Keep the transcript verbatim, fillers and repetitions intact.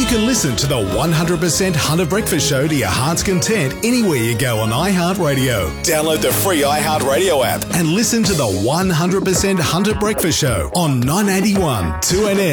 you can listen to the one hundred percent Hunter Breakfast Show to your heart's content anywhere you go on iHeartRadio. Download the free iHeartRadio app and listen to the one hundred percent Hunter Breakfast Show on nine eighty-one two N S.